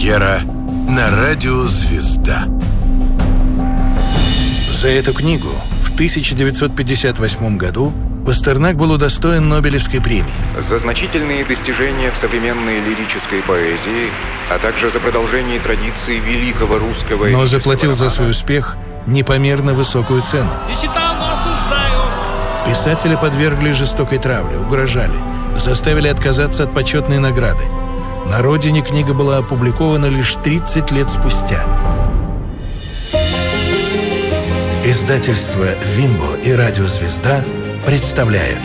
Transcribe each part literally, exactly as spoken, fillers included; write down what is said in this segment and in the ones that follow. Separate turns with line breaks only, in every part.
Премьера на радио «Звезда».
За эту книгу в тысяча девятьсот пятьдесят восьмом году Пастернак был удостоен Нобелевской премии.
За значительные достижения в современной лирической поэзии, а также за продолжение традиции великого русского...
Но заплатил романа. За свой успех непомерно высокую цену.
Не читал, но осуждаю.
Писателя подвергли жестокой травле, угрожали, заставили отказаться от почетной награды. На родине книга была опубликована лишь тридцать лет спустя. Издательство «Вимбо» и радио «Звезда» представляют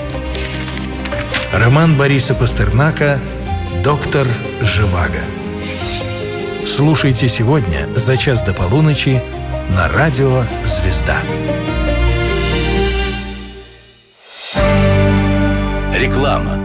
роман Бориса Пастернака «Доктор Живаго». Слушайте сегодня за час до полуночи на радио «Звезда».
Реклама.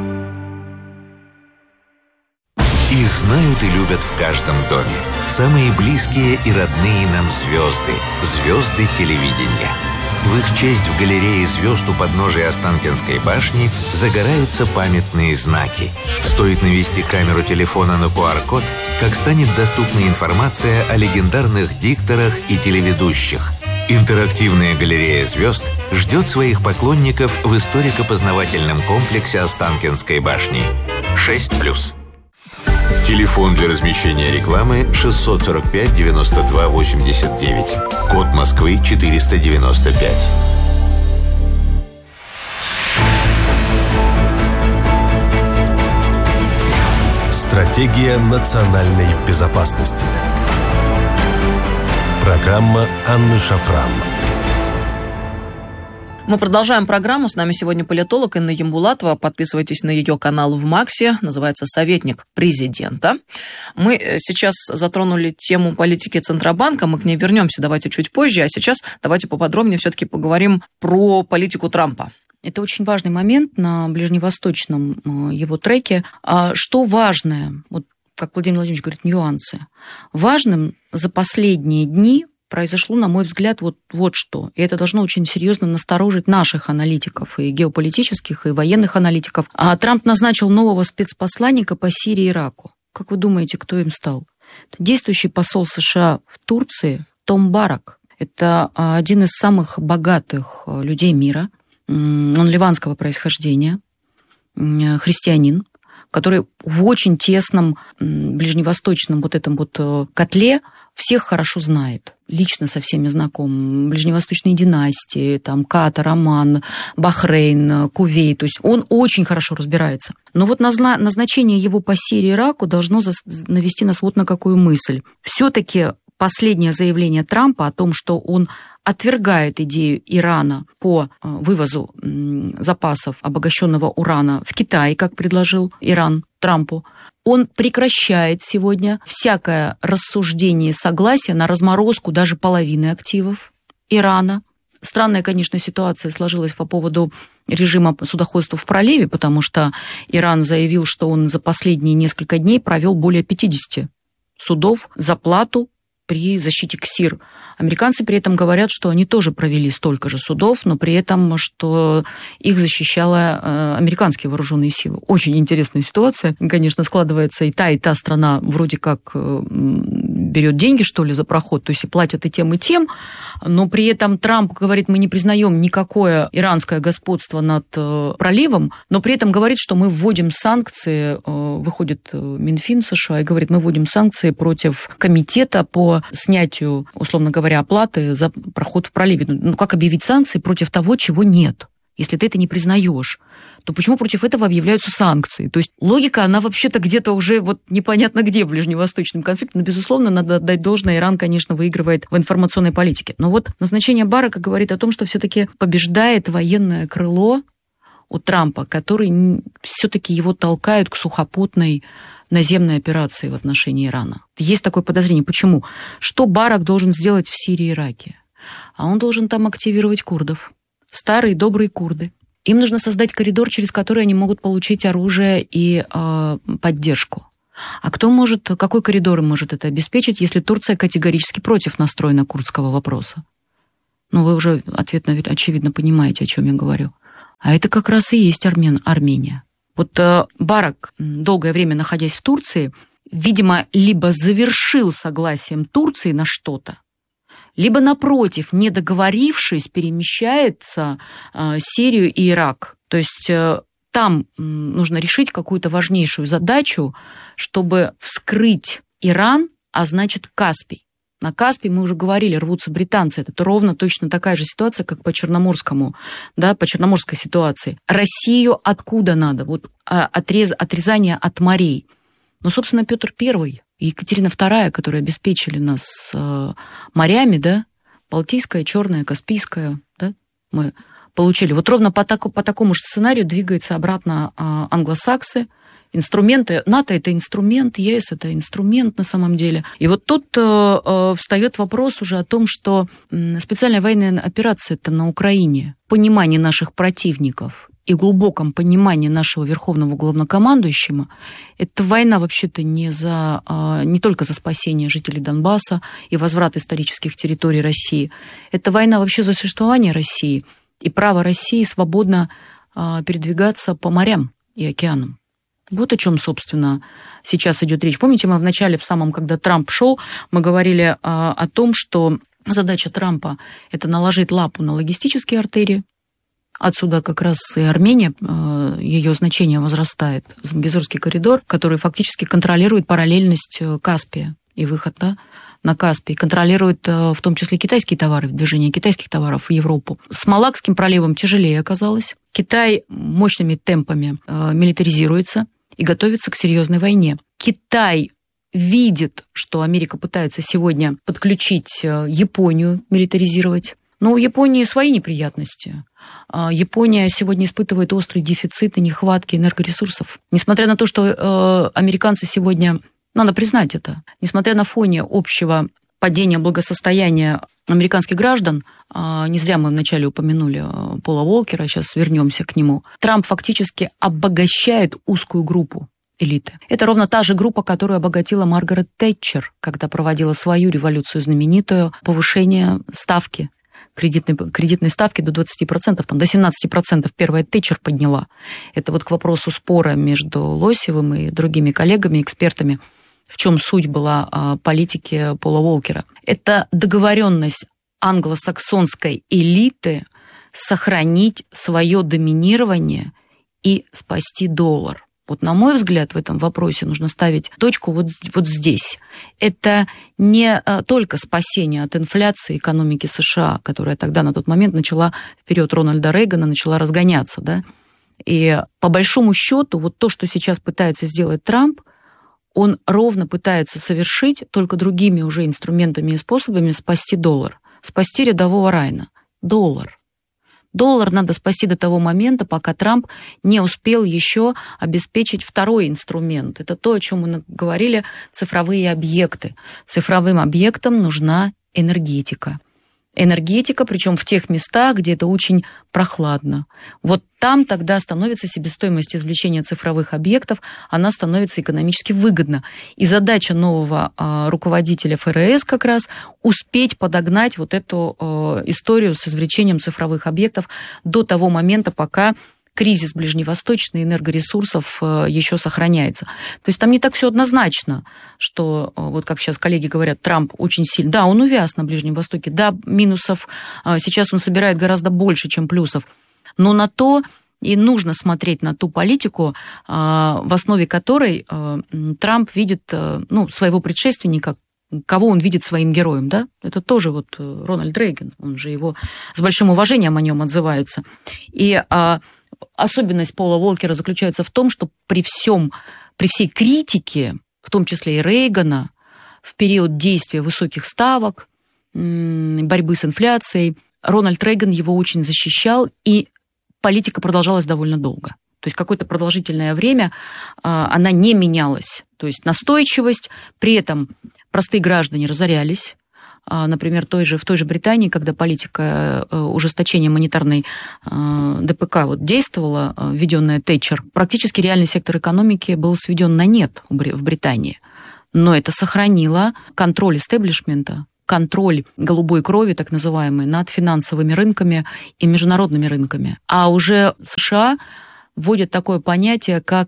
Их знают и любят в каждом доме. Самые близкие и родные нам звезды. Звезды телевидения. В их честь в галерее звезд у подножия Останкинской башни загораются памятные знаки. Стоит навести камеру телефона на ку ар-код, как станет доступна информация о легендарных дикторах и телеведущих. Интерактивная галерея звезд ждет своих поклонников в историко-познавательном комплексе Останкинской башни. шесть плюс. Телефон для размещения рекламы шестьсот сорок пять девяносто два восемьдесят девять. Код Москвы четыреста девяносто пять.
Стратегия национальной безопасности. Программа Анны Шафран.
Мы продолжаем программу. С нами сегодня политолог Инна Ямбулатова. Подписывайтесь на ее канал в Максе. Называется «Советник президента». Мы сейчас затронули тему политики Центробанка. Мы к ней вернемся. Давайте чуть позже. А сейчас давайте поподробнее все-таки поговорим про политику Трампа.
Это очень важный момент на ближневосточном его треке. Что важное, вот как Владимир Владимирович говорит, нюансы. Важным за последние дни произошло, на мой взгляд, вот, вот что. И это должно очень серьезно насторожить наших аналитиков, и геополитических, и военных аналитиков. А Трамп назначил нового спецпосланника по Сирии и Ираку. Как вы думаете, кто им стал? Это действующий посол США в Турции Том Барак. Это один из самых богатых людей мира. Он ливанского происхождения, христианин, который в очень тесном ближневосточном вот этом вот котле всех хорошо знает, лично со всеми знаком. Ближневосточные династии, там Катар, Оман, Бахрейн, Кувейт. То есть он очень хорошо разбирается. Но вот назначение его по Сирии и Ираку должно навести нас вот на какую мысль. Все-таки последнее заявление Трампа о том, что он отвергает идею Ирана по вывозу запасов обогащенного урана в Китай, как предложил Иран Трампу, он прекращает сегодня всякое рассуждение и согласие на разморозку даже половины активов Ирана. Странная, конечно, ситуация сложилась по поводу режима судоходства в проливе, потому что Иран заявил, что он за последние несколько дней провел более пятьдесят судов за плату при защите КСИР. Американцы при этом говорят, что они тоже провели столько же судов, но при этом, что их защищала американские вооруженные силы. Очень интересная ситуация. Конечно, складывается и та, и та страна вроде как берет деньги, что ли, за проход, то есть и платят и тем, и тем, но при этом Трамп говорит, мы не признаем никакое иранское господство над проливом, но при этом говорит, что мы вводим санкции, выходит Минфин США и говорит, мы вводим санкции против комитета по снятию, условно говоря, оплаты за проход в проливе. Ну, как объявить санкции против того, чего нет? Если ты это не признаешь, то почему против этого объявляются санкции? То есть логика, она вообще-то где-то уже вот непонятно где в ближневосточном конфликте. Но, безусловно, надо отдать должное, Иран, конечно, выигрывает в информационной политике. Но вот назначение Барака говорит о том, что все-таки побеждает военное крыло у Трампа, который все-таки его толкают к сухопутной наземной операции в отношении Ирана. Есть такое подозрение. Почему? Что Барак должен сделать в Сирии и Ираке? А он должен там активировать курдов. Старые добрые курды. Им нужно создать коридор, через который они могут получить оружие и э, поддержку. А кто может, какой коридор им может это обеспечить, если Турция категорически против настроена курдского вопроса? Ну, вы уже ответ, очевидно, понимаете, о чем я говорю. А это как раз и есть Армен, Армения. Вот э, Барак, долгое время находясь в Турции, видимо, либо завершил согласием Турции на что-то, либо, напротив, не договорившись, перемещается э, Сирию и Ирак. То есть э, там нужно решить какую-то важнейшую задачу, чтобы вскрыть Иран, а значит Каспий. На Каспий, мы уже говорили, рвутся британцы. Это ровно точно такая же ситуация, как по Черноморскому, да, по черноморской ситуации. Россию откуда надо? Вот отрез, отрезание от морей. Ну, собственно, Петр Первый и Екатерина Вторая, которые обеспечили нас э, морями, да, Балтийская, Черная, Каспийская, да, мы получили. Вот ровно по, так, по такому же сценарию двигаются обратно э, англосаксы. Инструменты, НАТО – это инструмент, ЕС – это инструмент на самом деле. И вот тут э, э, встает вопрос уже о том, что э, специальная военная операция – это на Украине. Понимание наших противников и глубоком понимании нашего верховного главнокомандующего, эта война вообще-то не, за, э, не только за спасение жителей Донбасса и возврат исторических территорий России. Это война вообще за существование России и право России свободно э, передвигаться по морям и океанам. Вот о чем, собственно, сейчас идет речь. Помните, мы в начале, в самом, когда Трамп шел, мы говорили э, о том, что задача Трампа – это наложить лапу на логистические артерии. Отсюда как раз и Армения, э, ее значение возрастает. Зангезурский коридор, который фактически контролирует параллельность Каспия и выход, да, на Каспий, контролирует э, в том числе китайские товары, движение китайских товаров в Европу. С Малакским проливом тяжелее оказалось. Китай мощными темпами э, милитаризируется и готовится к серьезной войне. Китай видит, что Америка пытается сегодня подключить Японию, милитаризировать. Но у Японии свои неприятности. Япония сегодня испытывает острый дефицит и нехватки энергоресурсов. Несмотря на то, что э, американцы сегодня, надо признать это, несмотря на фоне общего падения благосостояния американских граждан, не зря мы вначале упомянули Пола Уолкера, сейчас вернемся к нему, Трамп фактически обогащает узкую группу элиты. Это ровно та же группа, которую обогатила Маргарет Тэтчер, когда проводила свою революцию знаменитую, повышение ставки, кредитной, кредитной ставки до двадцати процентов, там, до семнадцати процентов первая Тэтчер подняла. Это вот к вопросу спора между Лосевым и другими коллегами, экспертами, в чем суть была а, политики Пола Уолкера. Это договоренность англосаксонской элиты сохранить свое доминирование и спасти доллар. Вот, на мой взгляд, в этом вопросе нужно ставить точку вот, вот здесь. Это не а, только спасение от инфляции экономики США, которая тогда на тот момент начала, в период Рональда Рейгана, начала разгоняться, да? И по большому счету, вот то, что сейчас пытается сделать Трамп, он ровно пытается совершить, только другими уже инструментами и способами, спасти доллар. Спасти рядового Райана. Доллар. Доллар надо спасти до того момента, пока Трамп не успел еще обеспечить второй инструмент. Это то, о чем мы говорили, цифровые объекты. Цифровым объектам нужна энергетика. Энергетика, причем в тех местах, где это очень прохладно. Вот там тогда становится себестоимость извлечения цифровых объектов, она становится экономически выгодна. И задача нового э, руководителя эф эр эс как раз успеть подогнать вот эту э, историю с извлечением цифровых объектов до того момента, пока кризис ближневосточный энергоресурсов еще сохраняется. То есть там не так все однозначно, что, вот как сейчас коллеги говорят, Трамп очень сильно... Да, он увяз на Ближнем Востоке, да, минусов сейчас он собирает гораздо больше, чем плюсов, но на то и нужно смотреть на ту политику, в основе которой Трамп видит, ну, своего предшественника, кого он видит своим героем, да? Это тоже вот Рональд Рейган, он же его с большим уважением о нем отзывается. И особенность Пола Уолкера заключается в том, что при всем, при всей критике, в том числе и Рейгана, в период действия высоких ставок, борьбы с инфляцией, Рональд Рейган его очень защищал, и политика продолжалась довольно долго. То есть какое-то продолжительное время она не менялась. То есть настойчивость, при этом простые граждане разорялись. Например, той же, в той же Британии, когда политика ужесточения монетарной дэ пэ ка вот действовала, введенная Тэтчер, практически реальный сектор экономики был сведен на нет в Британии. Но это сохранило контроль истеблишмента, контроль голубой крови, так называемый, над финансовыми рынками и международными рынками. А уже США вводят такое понятие, как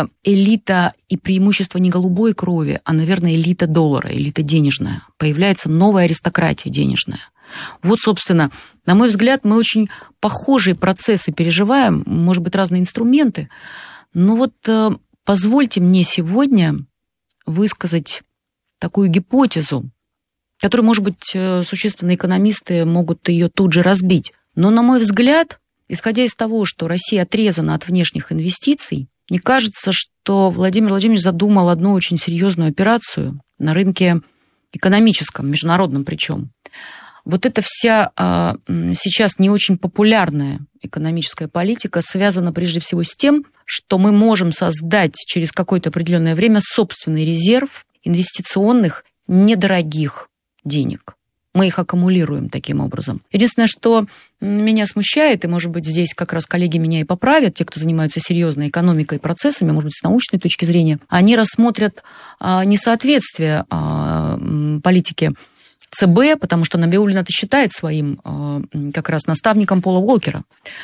элита и преимущество не голубой крови, а, наверное, элита доллара, элита денежная. Появляется новая аристократия денежная. Вот, собственно, на мой взгляд, мы очень похожие процессы переживаем, может быть, разные инструменты, но вот позвольте мне сегодня высказать такую гипотезу, которую, может быть, существенные экономисты могут ее тут же разбить. Но, на мой взгляд, исходя из того, что Россия отрезана от внешних инвестиций, мне кажется, что Владимир Владимирович задумал одну очень серьезную операцию на рынке экономическом, международном причем. Вот эта вся а, сейчас не очень популярная экономическая политика связана прежде всего с тем, что мы можем создать через какое-то определенное время собственный резерв инвестиционных недорогих денег. Мы их аккумулируем таким образом. Единственное, что меня смущает, и, может быть, здесь как раз коллеги меня и поправят, те, кто занимаются серьезной экономикой и процессами, может быть, с научной точки зрения, они рассмотрят а, несоответствие а, политики ЦБ, потому что Набиуллина это считает своим а, как раз наставником Пола Волкера.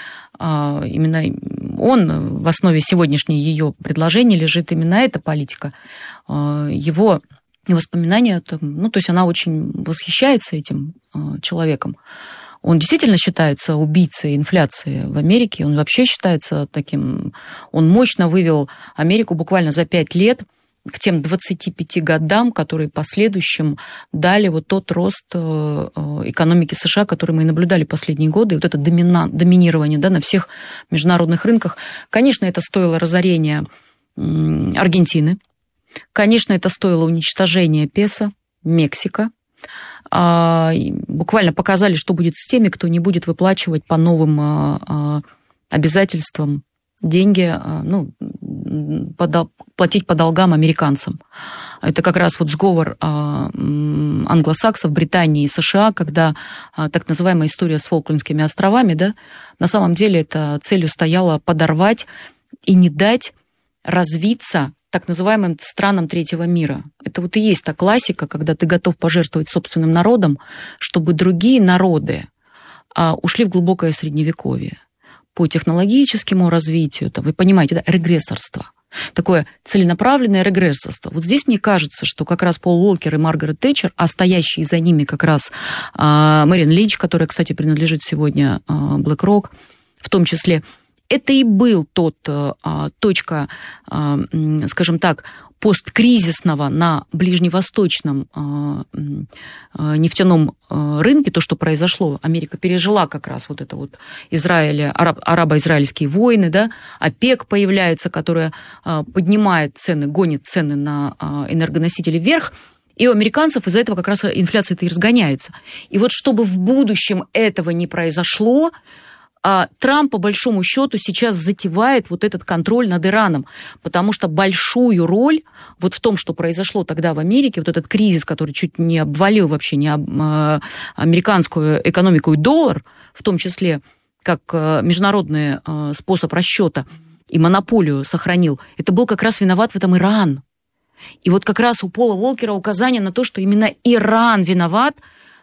А, именно он, в основе сегодняшней ее предложения лежит именно эта политика. А, его И воспоминания, ну, то есть она очень восхищается этим э, человеком. Он действительно считается убийцей инфляции в Америке, он вообще считается таким... Он мощно вывел Америку буквально за пять лет к тем двадцати пяти годам, которые последующим дали вот тот рост э, экономики США, который мы и наблюдали последние годы, и вот это домина, доминирование, да, на всех международных рынках. Конечно, это стоило разорения э, Аргентины. Конечно, это стоило уничтожения песо, Мексика. А, буквально показали, что будет с теми, кто не будет выплачивать по новым а, а, обязательствам деньги, а, ну, по, платить по долгам американцам. Это как раз вот сговор а, англосаксов, Британии и США, когда а, так называемая история с Фолклендскими островами, да, на самом деле это целью стояло подорвать и не дать развиться так называемым странам третьего мира. Это вот и есть та классика, когда ты готов пожертвовать собственным народом, чтобы другие народы а, ушли в глубокое средневековье по технологическому развитию. Там, вы понимаете, да, регрессорство. Такое целенаправленное регрессорство. Вот здесь мне кажется, что как раз Пол Уолкер и Маргарет Тэтчер, а стоящие за ними как раз а, Мэрин Линч, которая, кстати, принадлежит сегодня а, BlackRock, в том числе, это и был тот а, точка, а, скажем так, посткризисного на ближневосточном а, а, нефтяном а, рынке, то, что произошло. Америка пережила как раз вот это вот Израиль, араб, арабо-израильские войны, да, ОПЕК появляется, которая а, поднимает цены, гонит цены на а, энергоносители вверх, и у американцев из-за этого как раз инфляция-то и разгоняется. И вот чтобы в будущем этого не произошло, А Трамп, по большому счету, сейчас затевает вот этот контроль над Ираном, потому что большую роль вот в том, что произошло тогда в Америке, вот этот кризис, который чуть не обвалил вообще не американскую экономику и доллар, в том числе как международный способ расчета, и монополию сохранил, это был как раз виноват в этом Иран. И вот как раз у Пола Волкера указание на то, что именно Иран виноват,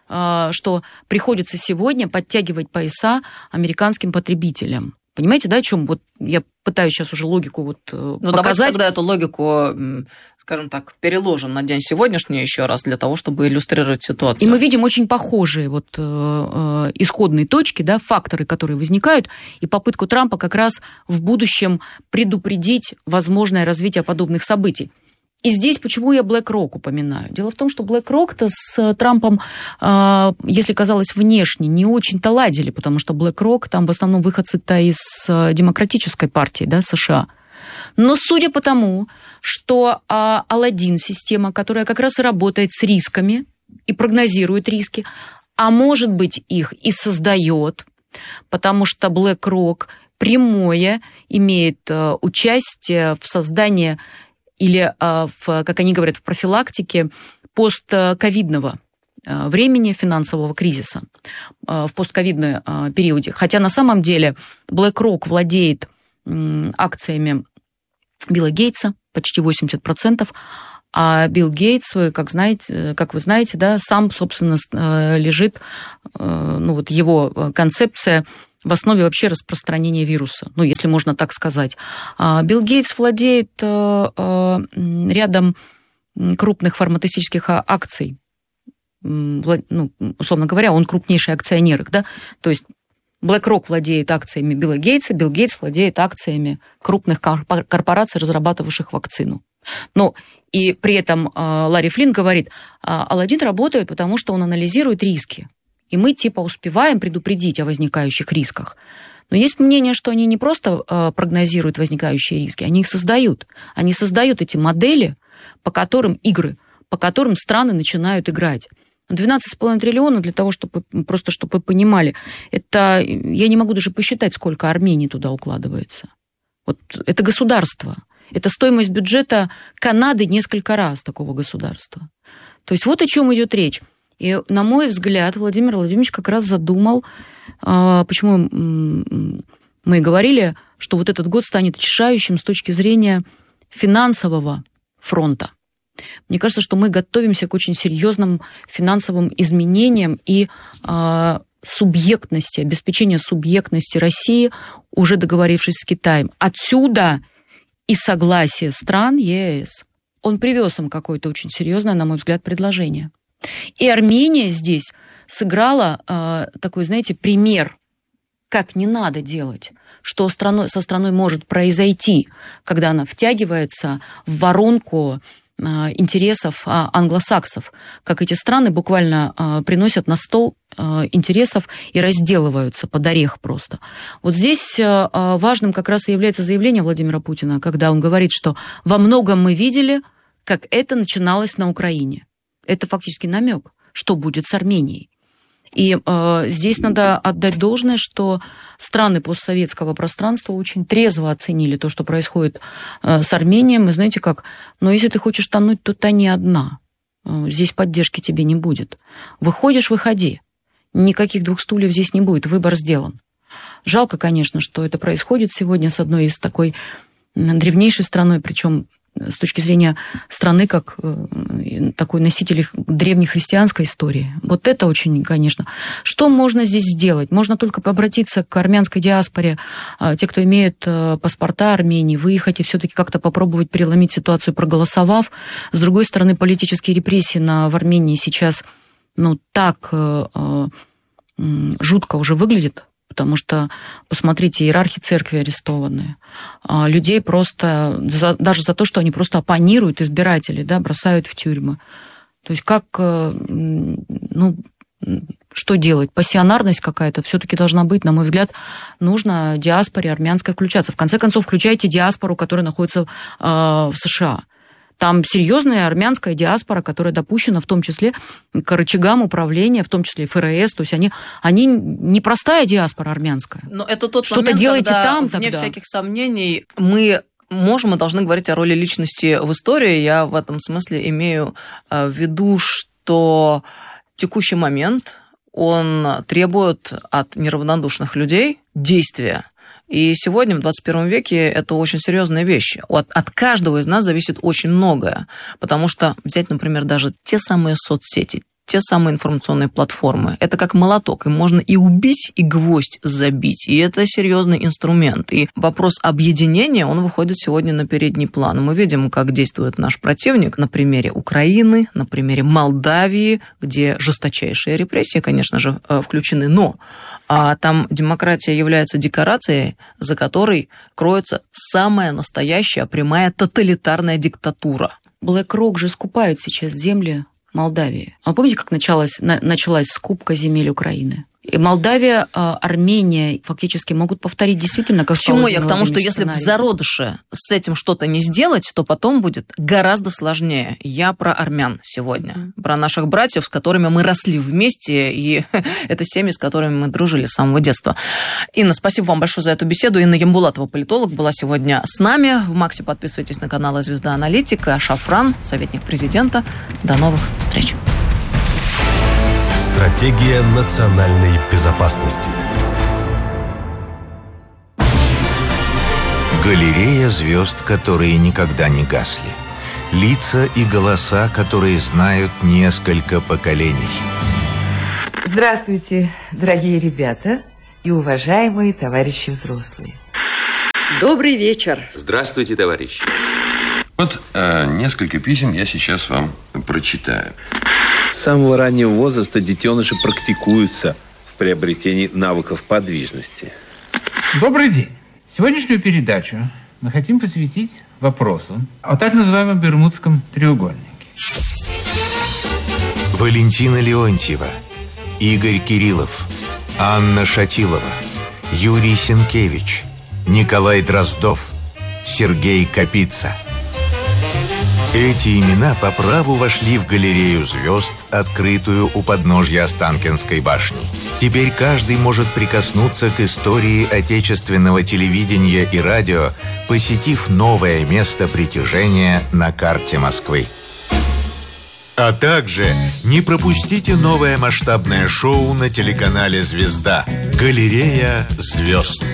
что приходится сегодня подтягивать пояса американским потребителям. Понимаете, да, о чем? Вот я пытаюсь сейчас уже логику вот ну, показать.
Давайте тогда эту логику, скажем так, переложим на день сегодняшний еще раз для того, чтобы иллюстрировать ситуацию.
И мы видим очень похожие вот э, исходные точки, да, факторы, которые возникают, и попытку Трампа как раз в будущем предупредить возможное развитие подобных событий. И здесь почему я BlackRock упоминаю? Дело в том, что BlackRock-то с Трампом, если казалось внешне, не очень-то ладили, потому что BlackRock там в основном выходцы-то из демократической партии, да, США. Но судя по тому, что Аладдин-система, которая как раз и работает с рисками и прогнозирует риски, а может быть их и создает, потому что BlackRock прямое имеет участие в создании или, в, как они говорят, в профилактике постковидного времени финансового кризиса, в постковидном периоде. Хотя на самом деле BlackRock владеет акциями Билла Гейтса, почти восемьдесят процентов, а Билл Гейтс, как, знаете, как вы знаете, да, сам, собственно, лежит, ну вот его концепция в основе вообще распространения вируса, ну, если можно так сказать. Билл Гейтс владеет рядом крупных фармацевтических акций. Ну, условно говоря, он крупнейший акционер, да, то есть BlackRock владеет акциями Билла Гейтса, Билл Гейтс владеет акциями крупных корпораций, разрабатывавших вакцину. Но и при этом Ларри Флинн говорит, Аладдин работает, потому что он анализирует риски. И мы типа успеваем предупредить о возникающих рисках. Но есть мнение, что они не просто прогнозируют возникающие риски, они их создают. Они создают эти модели, по которым игры, по которым страны начинают играть. двенадцать с половиной триллионов, для того, чтобы просто чтобы вы понимали, это, я не могу даже посчитать, сколько Армении туда укладывается. Вот это государство. Это стоимость бюджета Канады несколько раз такого государства. То есть вот о чем идет речь. И, на мой взгляд, Владимир Владимирович как раз задумал, почему мы и говорили, что вот этот год станет решающим с точки зрения финансового фронта. Мне кажется, что мы готовимся к очень серьезным финансовым изменениям и э, субъектности, обеспечению субъектности России, уже договорившись с Китаем. Отсюда и согласие стран ЕС. Он привез им какое-то очень серьезное, на мой взгляд, предложение. И Армения здесь сыграла э, такой, знаете, пример, как не надо делать, что страной, со страной может произойти, когда она втягивается в воронку интересов англосаксов, как эти страны буквально приносят на стол интересов и разделываются под орех просто. Вот здесь важным как раз и является заявление Владимира Путина, когда он говорит, что во многом мы видели, как это начиналось на Украине. Это фактически намек, что будет с Арменией. И э, здесь надо отдать должное, что страны постсоветского пространства очень трезво оценили то, что происходит э, с Арменией. И знаете как, но если ты хочешь тонуть, то тони одна. Э, здесь поддержки тебе не будет. Выходишь, выходи. Никаких двух стульев здесь не будет, выбор сделан. Жалко, конечно, что это происходит сегодня с одной из такой древнейшей страной, причем с точки зрения страны как такой носитель древнехристианской истории. Вот это очень, конечно. Что можно здесь сделать? Можно только обратиться к армянской диаспоре, те, кто имеют паспорта Армении, выехать и все-таки как-то попробовать переломить ситуацию, проголосовав. С другой стороны, политические репрессии на, в Армении сейчас ну, так э, жутко уже выглядят, потому что, посмотрите, иерархи церкви арестованные, людей просто, за, даже за то, что они просто оппонируют избирателей, да, бросают в тюрьмы. То есть как, ну, что делать? Пассионарность какая-то все-таки должна быть, на мой взгляд, нужно диаспоре армянской включаться. В конце концов, включайте диаспору, которая находится в США. Там серьезная армянская диаспора, которая допущена в том числе к рычагам управления, в том числе ФРС. То есть они, они не простая диаспора армянская.
Но это тот
Что-то
момент,
делайте
когда,
там
вне
тогда.
всяких сомнений, мы можем и должны говорить о роли личности в истории. Я в этом смысле имею в виду, что текущий момент, он требует от неравнодушных людей действия. И сегодня, в двадцать первом веке, это очень серьезная вещь. От, от каждого из нас зависит очень многое. Потому что взять, например, даже те самые соцсети, те самые информационные платформы, это как молоток. Им можно и убить, и гвоздь забить. И это серьезный инструмент. И вопрос объединения, он выходит сегодня на передний план. Мы видим, как действует наш противник на примере Украины, на примере Молдавии, где жесточайшие репрессии, конечно же, включены. Но а там демократия является декорацией, за которой кроется самая настоящая прямая тоталитарная диктатура.
BlackRock же скупает сейчас земли Молдавии. А помните, как началась, на, началась скупка земель Украины? И Молдавия, Армения фактически могут повторить действительно, как
Почему я? К тому, что если в зародыше с этим что-то не сделать, то потом будет гораздо сложнее. Я про армян сегодня, mm. про наших братьев, с которыми мы росли вместе, и это семьи, с которыми мы дружили с самого детства. Инна, спасибо вам большое за эту беседу. Инна Ямбулатова, политолог, была сегодня с нами. В Максе подписывайтесь на канал «Звезда Аналитика». Шафран, советник президента. До новых встреч.
Стратегия национальной безопасности.
Галерея звезд, которые никогда не гасли. Лица и голоса, которые знают несколько поколений.
Здравствуйте, дорогие ребята. и уважаемые товарищи взрослые.
Добрый вечер.
Здравствуйте, товарищи.
Вот э, несколько писем я сейчас вам прочитаю.
С самого раннего возраста детеныши практикуются в приобретении навыков подвижности.
Добрый день. Сегодняшнюю передачу мы хотим посвятить вопросу о так называемом Бермудском треугольнике.
Валентина Леонтьева, Игорь Кириллов, Анна Шатилова, Юрий Сенкевич, Николай Дроздов, Сергей Капица. Эти имена по праву вошли в галерею звезд, открытую у подножья Останкинской башни. Теперь каждый может прикоснуться к истории отечественного телевидения и радио, посетив новое место притяжения на карте Москвы. А также не пропустите новое масштабное шоу на телеканале «Звезда» «Галерея звезд».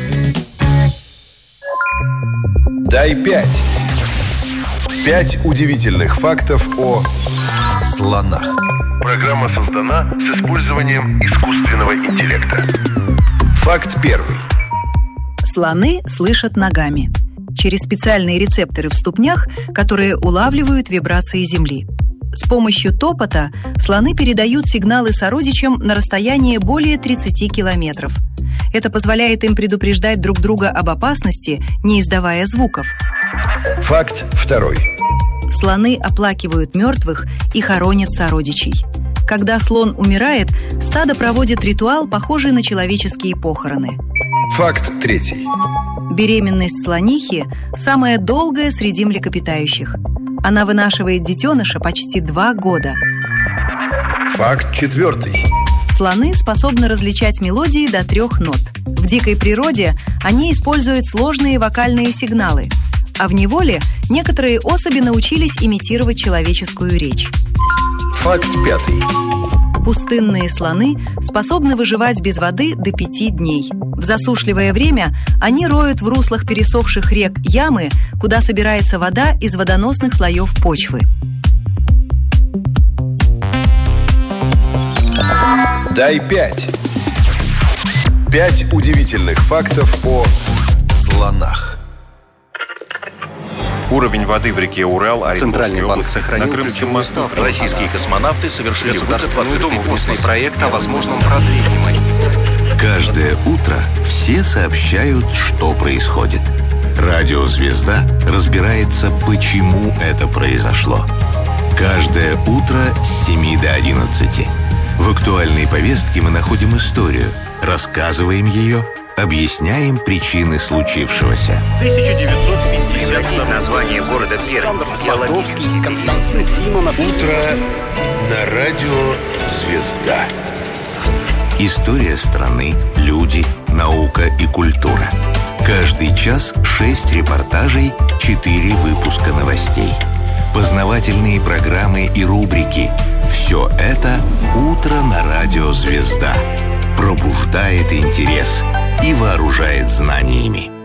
Дай пять. Пять удивительных фактов о слонах.
Программа создана с использованием искусственного интеллекта.
Факт первый.
Слоны слышат ногами через специальные рецепторы в ступнях, которые улавливают вибрации Земли. С помощью топота слоны передают сигналы сородичам на расстояние более тридцати километров. Это позволяет им предупреждать друг друга об опасности, не издавая звуков.
Факт второй.
Слоны оплакивают мертвых и хоронят сородичей. Когда слон умирает, стадо проводит ритуал, похожий на человеческие похороны.
Факт третий.
Беременность слонихи самая долгая среди млекопитающих. Она вынашивает детеныша почти два года.
Факт четвертый.
Слоны способны различать мелодии до трех нот. В дикой природе они используют сложные вокальные сигналы, а в неволе некоторые особи научились имитировать человеческую речь.
Факт пятый.
Пустынные слоны способны выживать без воды до пяти дней. В засушливое время они роют в руслах пересохших рек ямы, куда собирается вода из водоносных слоев почвы.
Дай пять. Пять удивительных фактов о слонах.
Уровень воды в реке Урал,
Центральный банк сохранил
на Крымском мосту.
Российские космонавты совершили
государственный
крупный проект о возможном продлении.
Каждое утро все сообщают, что происходит. Радио «Звезда» разбирается, почему это произошло. Каждое утро с семи до одиннадцати. В актуальной повестке мы находим историю, рассказываем ее, объясняем причины случившегося.
тысяча девятьсот пятьдесят
название города Пермь. Геологический.
Константин Симонов.
Утро на радио «Звезда».
История страны, люди, наука и культура. Каждый час шесть репортажей, четыре выпуска новостей. Познавательные программы и рубрики. Все это «Утро на радио «Звезда». Пробуждает интерес и вооружает знаниями.